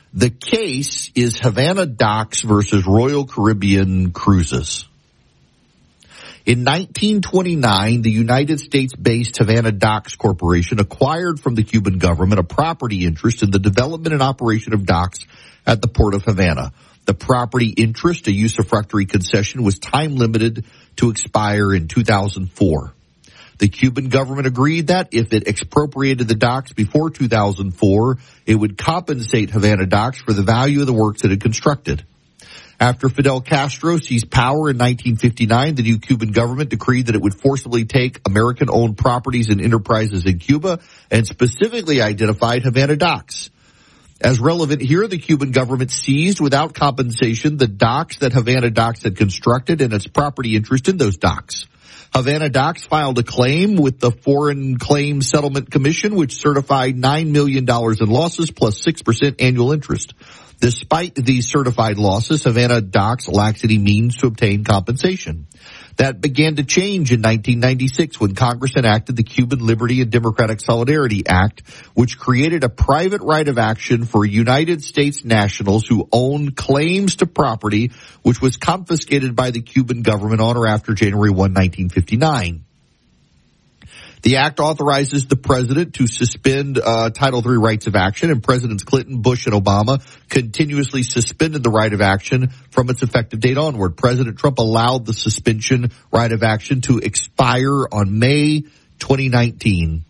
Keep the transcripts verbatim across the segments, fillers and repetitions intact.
The case is Havana Docks versus Royal Caribbean Cruises. In nineteen twenty-nine, the United States-based Havana Docks Corporation acquired from the Cuban government a property interest in the development and operation of docks at the Port of Havana. The property interest, a usufructuary concession, was time-limited to expire in two thousand four. The Cuban government agreed that if it expropriated the docks before two thousand four, it would compensate Havana Docks for the value of the works it had constructed. After Fidel Castro seized power in nineteen fifty-nine, the new Cuban government decreed that it would forcibly take American-owned properties and enterprises in Cuba and specifically identified Havana Docks. As relevant here, the Cuban government seized without compensation the docks that Havana Docks had constructed and its property interest in those docks. Havana Docks filed a claim with the Foreign Claims Settlement Commission, which certified nine million dollars in losses plus six percent annual interest. Despite these certified losses, Havana Docks lacks any means to obtain compensation. That began to change in nineteen ninety-six when Congress enacted the Cuban Liberty and Democratic Solidarity Act, which created a private right of action for United States nationals who owned claims to property which was confiscated by the Cuban government on or after January first, nineteen fifty-nine. The act authorizes the president to suspend uh, Title three rights of action, and Presidents Clinton, Bush, and Obama continuously suspended the right of action from its effective date onward. President Trump allowed the suspension right of action to expire on May twenty nineteen.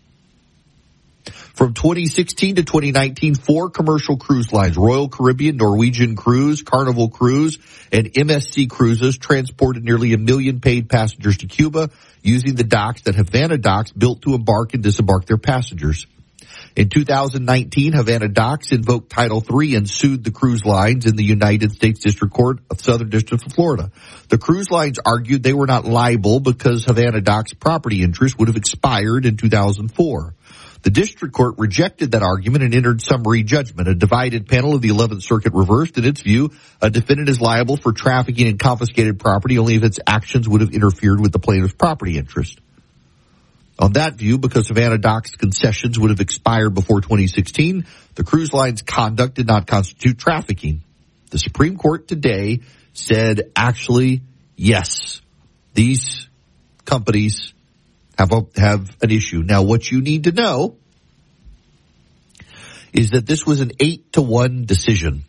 From twenty sixteen to twenty nineteen, four commercial cruise lines, Royal Caribbean, Norwegian Cruise, Carnival Cruise, and M S C Cruises, transported nearly a million paid passengers to Cuba using the docks that Havana Docks built to embark and disembark their passengers. In two thousand nineteen, Havana Docks invoked Title three and sued the cruise lines in the United States District Court of Southern District of Florida. The cruise lines argued they were not liable because Havana Docks' property interest would have expired in two thousand four. The district court rejected that argument and entered summary judgment. A divided panel of the eleventh Circuit reversed. In its view, a defendant is liable for trafficking in confiscated property only if its actions would have interfered with the plaintiff's property interest. On that view, because Havana Docks concessions would have expired before twenty sixteen, the cruise line's conduct did not constitute trafficking. The Supreme Court today said, actually, yes, these companies have a, have an issue. Now, what you need to know is that this was an eight to one decision.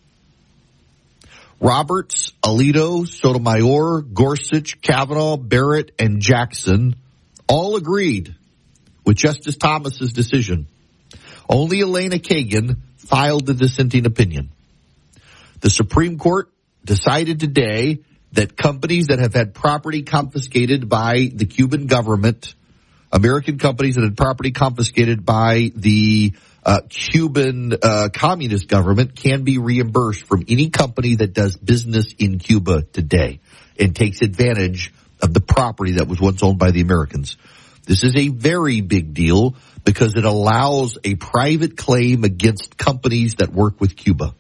Roberts, Alito, Sotomayor, Gorsuch, Kavanaugh, Barrett, and Jackson all agreed with Justice Thomas's decision. Only Elena Kagan filed the dissenting opinion. The Supreme Court decided today that companies that have had property confiscated by the Cuban government, American companies that had property confiscated by the uh, Cuban uh, communist government, can be reimbursed from any company that does business in Cuba today and takes advantage of the property that was once owned by the Americans. This is a very big deal because it allows a private claim against companies that work with Cuba.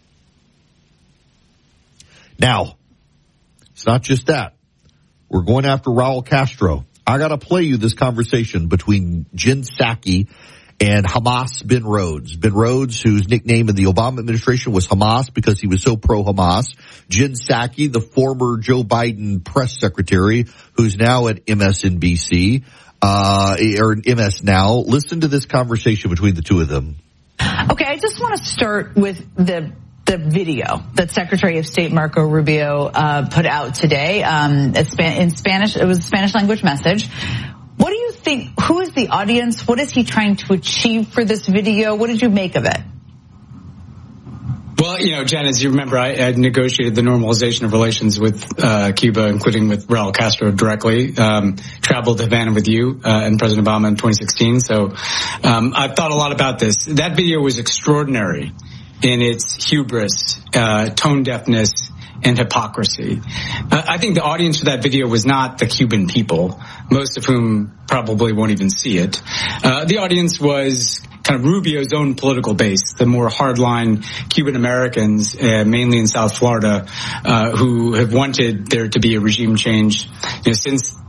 Now, it's not just that. We're going after Raul Castro. I got to play you this conversation between Jen Psaki and Hamas Ben Rhodes. Ben Rhodes, whose nickname in the Obama administration was Hamas because he was so pro-Hamas. Jen Psaki, the former Joe Biden press secretary, who's now at M S N B C, uh, or M S Now. Listen to this conversation between the two of them. Okay, I just want to start with the the video that Secretary of State Marco Rubio uh, put out today. Um, in Spanish, it was a Spanish language message. What do you think? Who is the audience? What is he trying to achieve for this video? What did you make of it? Well, you know, Jen, as you remember, I had negotiated the normalization of relations with uh, Cuba, including with Raul Castro directly. Um, traveled to Havana with you uh, and President Obama in twenty sixteen. So um, I've thought a lot about this. That video was extraordinary in its hubris, uh, tone deafness, and hypocrisy. Uh, I think the audience for that video was not the Cuban people, most of whom probably won't even see it. Uh, the audience was kind of Rubio's own political base, the more hardline Cuban Americans, uh, mainly in South Florida, uh, who have wanted there to be a regime change, you know, since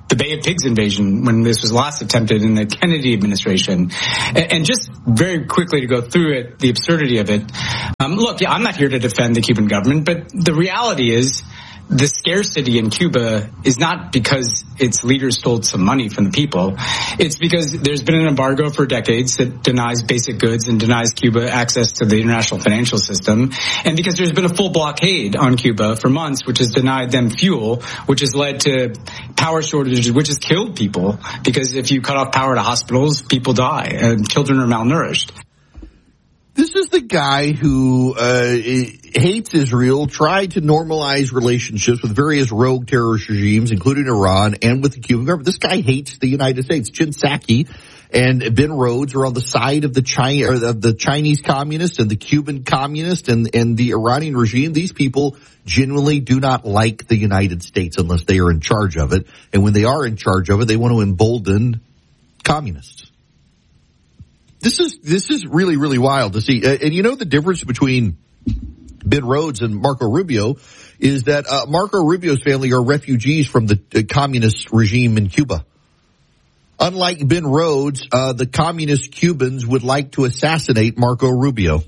the Bay of Pigs invasion when this was last attempted in the Kennedy administration. And, and just very quickly to go through it, the absurdity of it. Um, look, yeah, I'm not here to defend the Cuban government, but the reality is the scarcity in Cuba is not because its leaders stole some money from the people. It's because there's been an embargo for decades that denies basic goods and denies Cuba access to the international financial system. And because there's been a full blockade on Cuba for months, which has denied them fuel, which has led to power shortages, which has killed people. Because if you cut off power to hospitals, people die and children are malnourished. This is the guy who uh, hates Israel, tried to normalize relationships with various rogue terrorist regimes, including Iran, and with the Cuban government. This guy hates the United States. Jen Psaki and Ben Rhodes are on the side of the China, or of the Chinese communists and the Cuban communists and, and the Iranian regime. These people genuinely do not like the United States unless they are in charge of it. And when they are in charge of it, they want to embolden communists. This is this is really, really wild to see. Uh, and you know the difference between Ben Rhodes and Marco Rubio is that uh, Marco Rubio's family are refugees from the uh, communist regime in Cuba. Unlike Ben Rhodes, uh, the communist Cubans would like to assassinate Marco Rubio.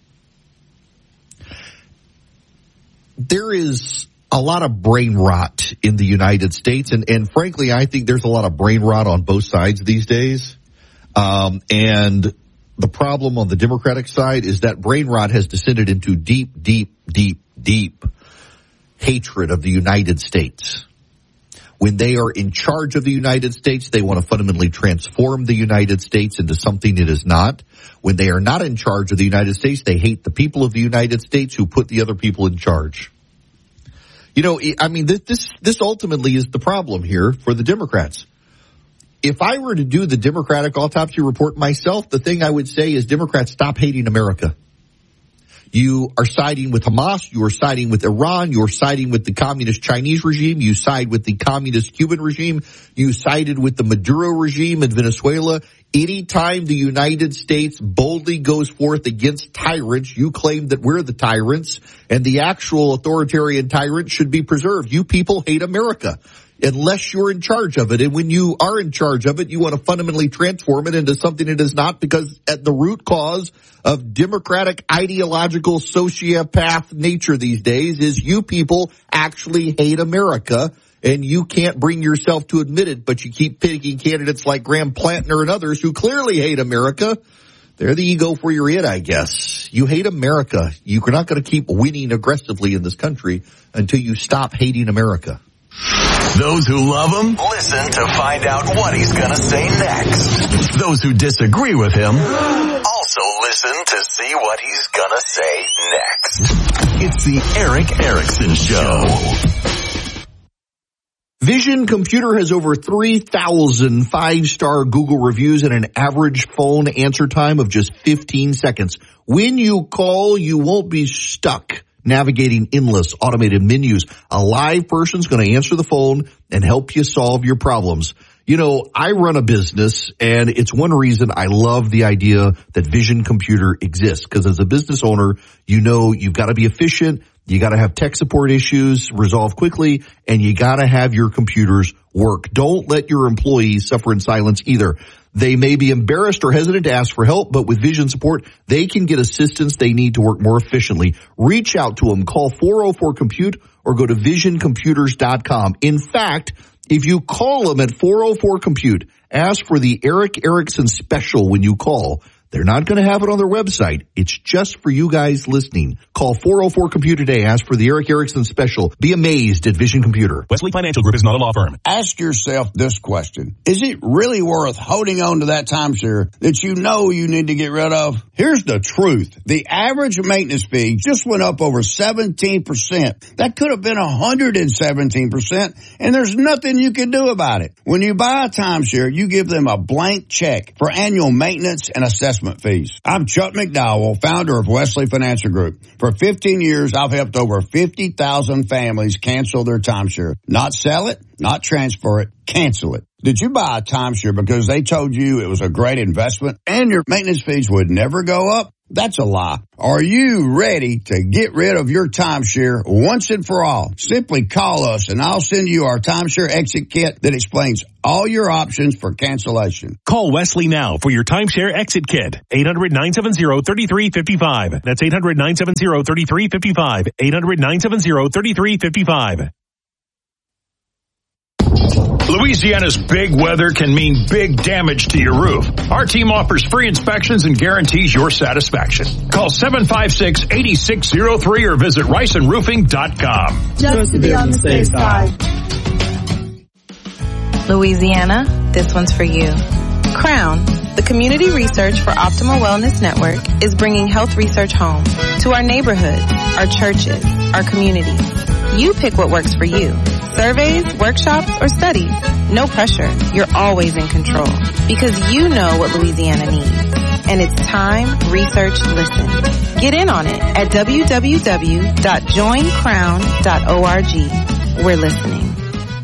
There is a lot of brain rot in the United States, and, and frankly, I think there's a lot of brain rot on both sides these days. Um, and the problem on the Democratic side is that brain rot has descended into deep, deep, deep, deep hatred of the United States. When they are in charge of the United States, they want to fundamentally transform the United States into something it is not. When they are not in charge of the United States, they hate the people of the United States who put the other people in charge. You know, I mean, this, this, this ultimately is the problem here for the Democrats. If I were to do the Democratic autopsy report myself, the thing I would say is Democrats, stop hating America. You are siding with Hamas. You are siding with Iran. You are siding with the communist Chinese regime. You side with the communist Cuban regime. You sided with the Maduro regime in Venezuela. Anytime the United States boldly goes forth against tyrants, you claim that we're the tyrants and the actual authoritarian tyrant should be preserved. You people hate America. Unless you're in charge of it. And when you are in charge of it, you want to fundamentally transform it into something it is not, because at the root cause of democratic ideological sociopath nature these days is you people actually hate America, and you can't bring yourself to admit it, but you keep picking candidates like Graham Plantner and others who clearly hate America. They're the ego for your it, I guess. You hate America. You're not going to keep winning aggressively in this country until you stop hating America. Those who love him, listen to find out what he's going to say next. Those who disagree with him, also listen to see what he's going to say next. It's the Erick Erickson Show. Vision Computer has over three thousand five-star Google reviews and an average phone answer time of just fifteen seconds. When you call, you won't be stuck navigating endless automated menus. A live person's going to answer the phone and help you solve your problems. You know, I run a business, and it's one reason I love the idea that Vision Computer exists, because as a business owner, you know you've got to be efficient, you got to have tech support issues resolved quickly, and you got to have your computers work. Don't let your employees suffer in silence either. They may be embarrassed or hesitant to ask for help, but with Vision support, they can get assistance they need to work more efficiently. Reach out to them. Call four oh four compute or go to vision computers dot com. In fact, if you call them at four oh four compute, ask for the Erick Erickson special when you call. They're not going to have it on their website. It's just for you guys listening. Call four oh four compute today. Ask for the Erick Erickson special. Be amazed at Vision Computer. Wesley Financial Group is not a law firm. Ask yourself this question. Is it really worth holding on to that timeshare that you know you need to get rid of? Here's the truth. The average maintenance fee just went up over seventeen percent. That could have been one hundred seventeen percent, and there's nothing you can do about it. When you buy a timeshare, you give them a blank check for annual maintenance and assessment fees. I'm Chuck McDowell, founder of Wesley Financial Group. For fifteen years, I've helped over fifty thousand families cancel their timeshare. Not sell it, not transfer it, cancel it. Did you buy a timeshare because they told you it was a great investment and your maintenance fees would never go up? That's a lie. Are you ready to get rid of your timeshare once and for all? Simply call us and I'll send you our timeshare exit kit that explains all your options for cancellation. Call Wesley now for your timeshare exit kit. eight hundred, nine seven zero, three three five five. That's eight hundred, nine seven zero, three three five five. eight hundred, nine seven zero, three three five five. Louisiana's big weather can mean big damage to your roof. Our team offers free inspections and guarantees your satisfaction. Call seven five six, eight six zero three or visit rice and roofing dot com. Just to be on the safe side. Louisiana, this one's for you. Crown, the community research for Optimal Wellness Network, is bringing health research home to our neighborhoods, our churches, our communities. You pick what works for you. Surveys, workshops, or studies. No pressure. You're always in control because you know what Louisiana needs. And it's time, research, listen. Get in on it at w w w dot join crown dot org. We're listening.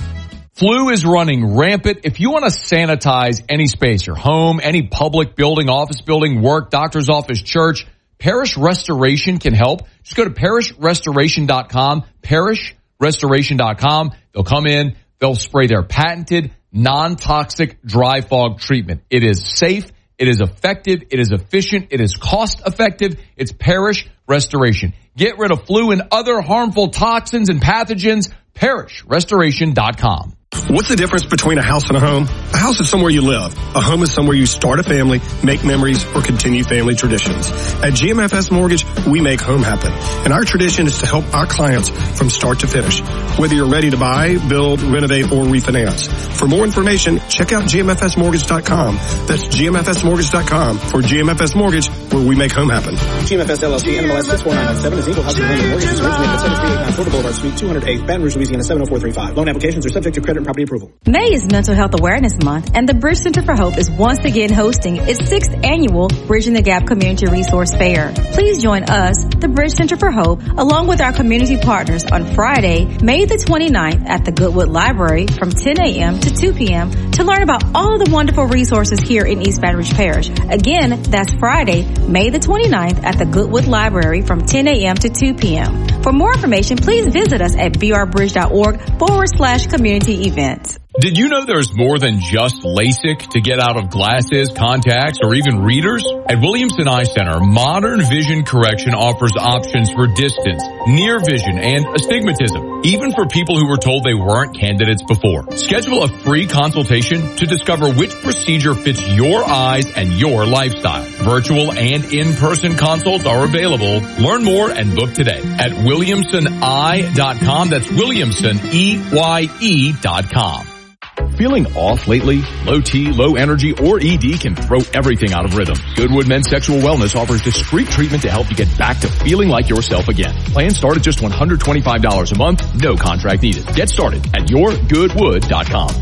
Flu is running rampant. If you want to sanitize any space, your home, any public building, office building, work, doctor's office, church, Parish Restoration can help. Just go to parish restoration dot com, parish restoration dot com. They'll come in, they'll spray their patented non-toxic dry fog treatment. It is safe, it is effective, it is efficient, it is cost effective. It's Parish Restoration. Get rid of flu and other harmful toxins and pathogens. parish restoration dot com. What's the difference between a house and a home? A house is somewhere you live. A home is somewhere you start a family, make memories, or continue family traditions. At G M F S Mortgage, we make home happen. And our tradition is to help our clients from start to finish. Whether you're ready to buy, build, renovate, or refinance. For more information, check out G M F S mortgage dot com. That's G M F S mortgage dot com for G M F S Mortgage, where we make home happen. G M F S L L C, N M L S six four nine nine seven is equal housing lender. Mortgages originated at seven three eight nine Porter Boulevard, Suite two hundred eight, Baton Rouge, Louisiana seven oh four three five. Loan applications are subject to credit and property approval. May is Mental Health Awareness Month, and the Bridge Center for Hope is once again hosting its sixth annual Bridging the Gap Community Resource Fair. Please join us, the Bridge Center for Hope, along with our community partners on Friday, May the twenty-ninth at the Goodwood Library from ten a.m. to two p.m. to learn about all of the wonderful resources here in East Baton Rouge Parish. Again, that's Friday, May the twenty-ninth at the Goodwood Library from ten a.m. to two p.m. For more information, please visit us at brbridge.org forward slash community events. Did you know there's more than just LASIK to get out of glasses, contacts, or even readers? At Williamson Eye Center, Modern Vision Correction offers options for distance, near vision, and astigmatism, even for people who were told they weren't candidates before. Schedule a free consultation to discover which procedure fits your eyes and your lifestyle. Virtual and in-person consults are available. Learn more and book today at williamson eye dot com. That's Williamson, E Y E dot com. Feeling off lately? Low T, low energy, or E D can throw everything out of rhythm. Goodwood Men's Sexual Wellness offers discreet treatment to help you get back to feeling like yourself again. Plans start at just one hundred twenty-five dollars a month. No contract needed. Get started at your goodwood dot com.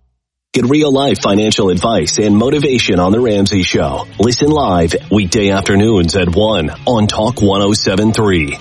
Get real-life financial advice and motivation on The Ramsey Show. Listen live weekday afternoons at one on Talk one oh seven point three.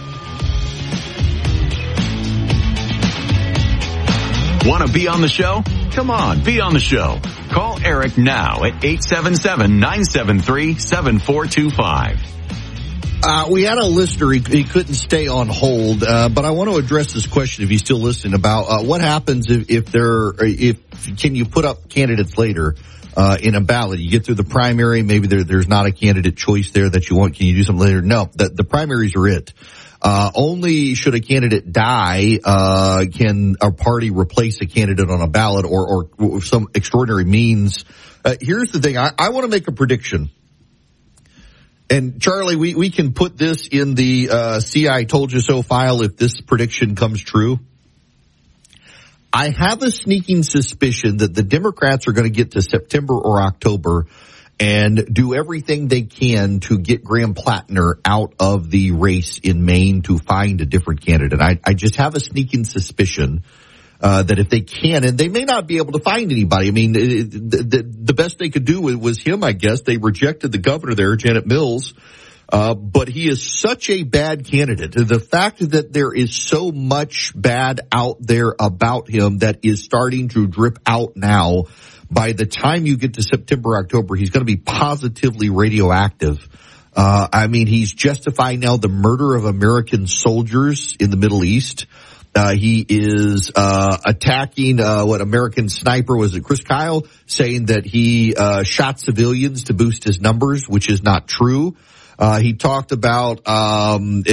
Want to be on the show? Come on, be on the show. Call Eric now at eight seven seven, nine seven three, seven four two five. Uh, we had a listener, he, he couldn't stay on hold, uh, but I want to address this question if he's still listening about, uh, what happens if, if there, if, can you put up candidates later, uh, in a ballot? You get through the primary, maybe there, there's not a candidate choice there that you want, can you do something later? No, the, the primaries are it. Uh, only should a candidate die, uh, can a party replace a candidate on a ballot or, or some extraordinary means. Uh, here's the thing. I, I want to make a prediction. And Charlie, we, we can put this in the, uh, see I told you so file if this prediction comes true. I have a sneaking suspicion that the Democrats are going to get to September or October and do everything they can to get Graham Plattner out of the race in Maine to find a different candidate. I, I just have a sneaking suspicion uh, that if they can, and they may not be able to find anybody. I mean, it, the, the, the best they could do was, was him, I guess. They rejected the governor there, Janet Mills. Uh, but he is such a bad candidate. The fact that there is so much bad out there about him that is starting to drip out now, by the time you get to September, October, he's going to be positively radioactive. Uh, I mean, he's justifying now the murder of American soldiers in the Middle East. Uh, he is, uh, attacking, uh, what American sniper was it, Chris Kyle, saying that he, uh, shot civilians to boost his numbers, which is not true. Uh, he talked about, um,